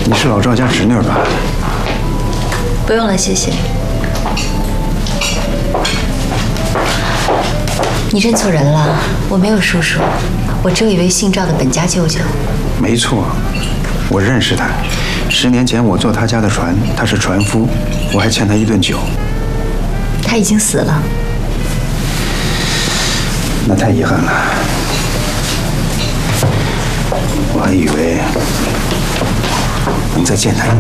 你是老赵家侄女吧？ 不用了，谢谢。你认错人了，我没有叔叔，我只有一位姓赵的本家舅舅。 没错，我认识他。10年前我坐他家的船，他是船夫，我还欠他一顿酒。 他已经死了。 那太遗憾了，我还以为能再见他一面。